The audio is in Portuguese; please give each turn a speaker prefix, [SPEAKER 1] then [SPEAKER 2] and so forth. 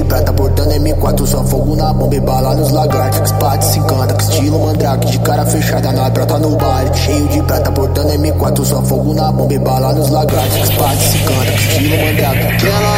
[SPEAKER 1] prata portando M4, só fogo na bomba e bala nos lagartos. Espada se encanta, que estilo mandrake, de cara fechada na brota no baile. Cheio de prata portando M4, só fogo na bomba e bala nos lagartos. Espada se encanta, que estilo mandrake.